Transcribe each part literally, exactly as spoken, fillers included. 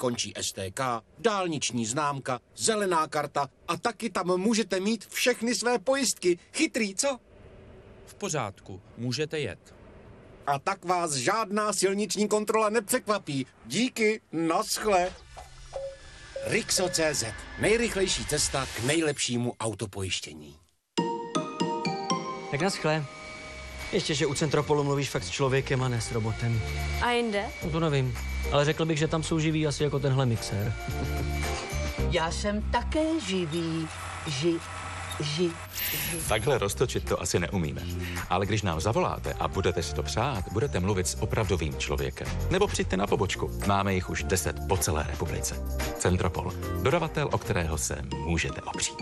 končí S T K, dálniční známka, zelená karta a taky tam můžete mít všechny své pojistky. Chytrý, co? V pořádku, můžete jet. A tak vás žádná silniční kontrola nepřekvapí. Díky, naschle. Rixo tečka cé zet. Nejrychlejší cesta k nejlepšímu autopojištění. Tak naschle. Ještě, že u Centropolu mluvíš fakt s člověkem a ne s robotem. A jinde? No to nevím, ale řekl bych, že tam jsou živí asi jako tenhle mixér. Já jsem také živý. Ži, ži, ži. Takhle roztočit to asi neumíme. Ale když nám zavoláte a budete si to přát, budete mluvit s opravdovým člověkem. Nebo přijďte na pobočku. Máme jich už deset po celé republice. Centropol. Dodavatel, o kterého se můžete opřít.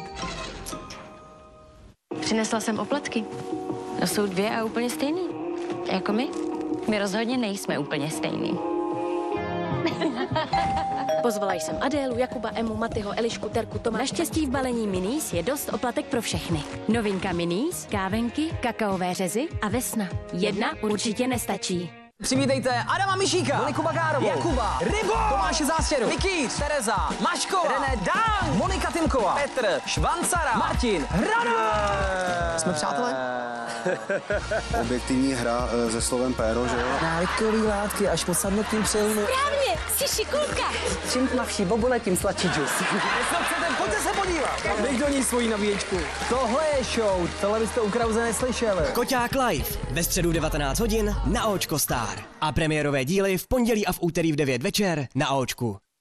Přinesla jsem oplatky. To jsou dvě a úplně stejný. Jako my. My rozhodně nejsme úplně stejný. Pozvala jsem Adélu, Jakuba, Emu, Matyho, Elišku, Terku, Tomáše. Naštěstí v balení Minis je dost oplatek pro všechny. Novinka Minis, kávenky, kakaové řezy a vesna. Jedna určitě nestačí. Přivítejte Adama Mišíka, Moniku Bagárovou, Jakuba, Rybo, Tomáše Zástěru, Mikýř, Tereza, Maškova, René Dán, Monika Timková, Petr, Švancara, Martin, Hrada. Jsme přátelé? Objektivní hra se slovem péro, že jo? Návykový látky až po samotným přilnu. Správně, jsi šikulka. Čím tmavší bobule, tím sladší džus. Jestli chcete, pojďte se podívat. Dej do ní svoji nabíječku. Tohle je show, tohle byste u Krause neslyšeli. Koťák live ve středu devatenáct hodin na Očko Star. A premiérové díly v pondělí a v úterý v devět večer na Očku.